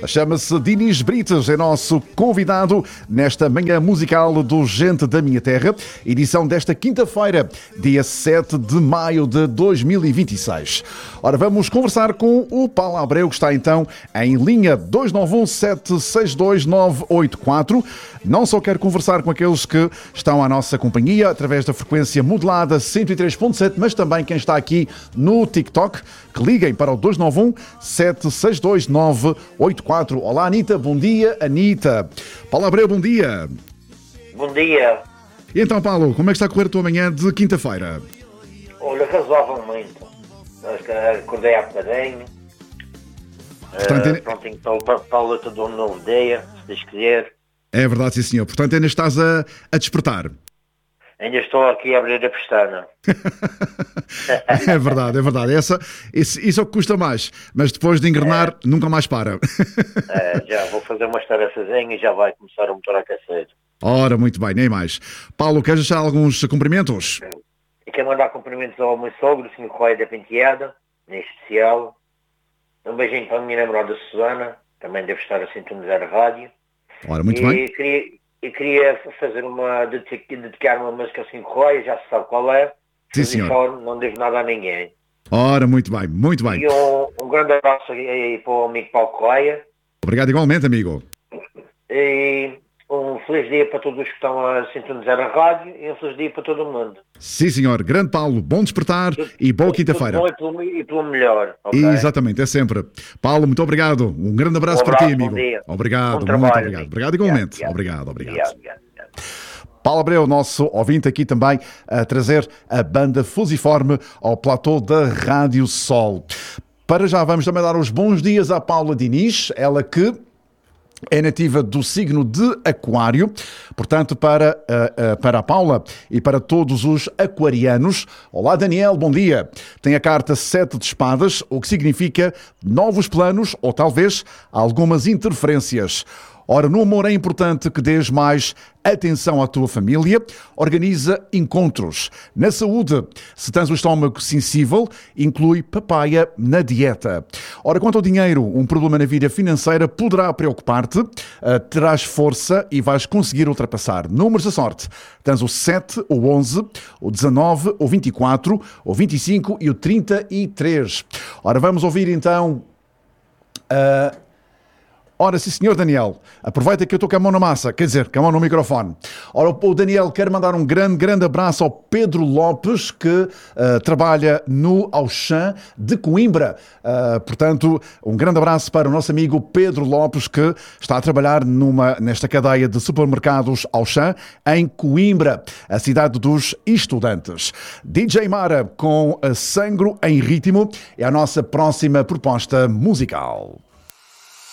Chama-se Dinis Brites, é nosso convidado nesta manhã musical do Gente da Minha Terra, edição desta quinta-feira, dia 7 de maio de 2026. Ora, vamos conversar com o Paulo Abreu, que está então em linha 291-762-984. Não só quero conversar com aqueles que estão à nossa companhia através da frequência modulada 103.7, mas também quem está aqui no TikTok, que liguem para o 291-762-984. Olá, Anitta. Bom dia, Anitta. Paulo Abreu, bom dia. Bom dia. E então, Paulo, como é que está a correr a tua manhã de quinta-feira? Olha, razoavelmente. Acordei há bocadinho. Prontinho para a luta de um novo dia, se Deus quiser. É verdade, sim, senhor. Portanto, ainda estás a despertar. Ainda estou aqui a abrir a pestana. É verdade, é verdade. Isso é o que custa mais. Mas depois de engrenar, nunca mais para. Já vou fazer umas tarefazinhas e já vai começar o motor a aquecer. Ora, muito bem, nem mais. Paulo, queres deixar alguns cumprimentos? E quero mandar cumprimentos ao meu sogro, o Sr. Correia da Penteada, em especial. Um beijinho para a minha namorada Susana, também deve estar a sintonizar a rádio. Ora, muito bem. Queria dedicar uma música ao Sr. Correia, já se sabe qual é. Sim, senhor. Não devo nada a ninguém. Ora, muito bem, muito bem. E um grande abraço aí para o amigo Paulo Correia. Obrigado igualmente, amigo. E um feliz dia para todos os que estão a sintonizar a rádio e um feliz dia para todo o mundo. Sim, senhor. Grande Paulo, bom despertar e boa quinta-feira. Tudo bom e pelo melhor. Okay? Exatamente, é sempre. Paulo, muito obrigado. Um grande abraço, para ti, amigo. Bom dia. Obrigado, bom trabalho, muito obrigado. Amigo. Obrigado igualmente. Obrigado. Obrigado. Paulo Abreu, nosso ouvinte aqui também, a trazer a banda Fusiforme ao platô da Rádio Sol. Para já vamos também dar os bons dias à Paula Dinis, ela que é nativa do signo de Aquário. Portanto, para a Paula e para todos os aquarianos. Olá, Daniel, bom dia. Tem a carta 7 de espadas, o que significa novos planos ou talvez algumas interferências. Ora, no amor é importante que dês mais atenção à tua família, organiza encontros. Na saúde, se tens o estômago sensível, inclui papaya na dieta. Ora, quanto ao dinheiro, um problema na vida financeira poderá preocupar-te, terás força e vais conseguir ultrapassar. Números da sorte, tens o 7, o 11, o 19, o 24, o 25 e o 33. Ora, vamos ouvir então... Ora, sim, senhor Daniel, aproveita que eu estou com a mão na massa, quer dizer, com a mão no microfone. Ora, o Daniel quer mandar um grande abraço ao Pedro Lopes, que trabalha no Auchan de Coimbra. Portanto, um grande abraço para o nosso amigo Pedro Lopes, que está a trabalhar nesta cadeia de supermercados Auchan em Coimbra, a cidade dos estudantes. DJ Mara com Sangro em Ritmo é a nossa próxima proposta musical.